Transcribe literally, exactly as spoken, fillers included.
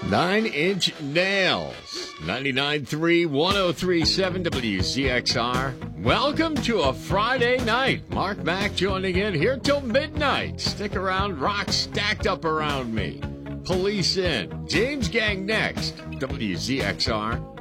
Nine Inch Nails, ninety-nine point three, one oh three point seven W Z X R. Welcome to a Friday night. Mark Mack joining in here till midnight. Stick around, rock stacked up around me. Police in. James Gang next. W Z X R.